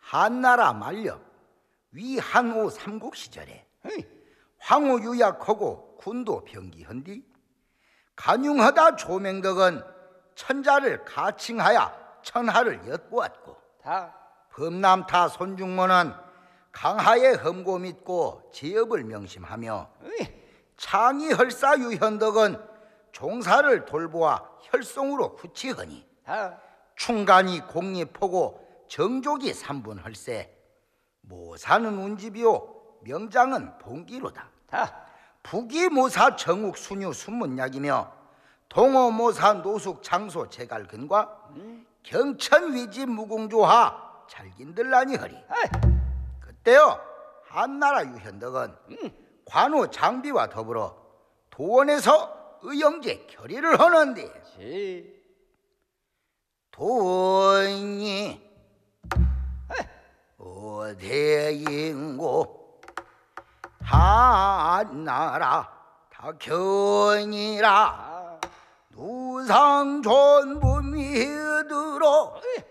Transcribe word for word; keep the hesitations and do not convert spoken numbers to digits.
한나라 말년 위한오 삼국 시절에 에이. 황후 유약하고 군도 병기한 뒤 간융하다 조맹덕은 천자를 가칭하여 천하를 엿보았고 다 범남타 손중모는 강하의 험고 믿고 제업을 명심하며 에이. 창의헐사 유현덕은 종사를 돌보아 혈송으로 구치하니 다 충간이 공립하고 정족이 삼분헐세 모사는 운집이요 명장은 봉기로다. 다 부기모사 정욱 순유 순문약이며 동호모사 노숙 장소 제갈근과 음. 경천위지 무궁조하 잘긴들라니 허리. 에이. 그때요 한나라 유현덕은 음. 관우 장비와 더불어 도원에서 의영제 결의를 하는데 지 돈이 어디인고 한나라 다견이라 아. 누상 전부 믿으러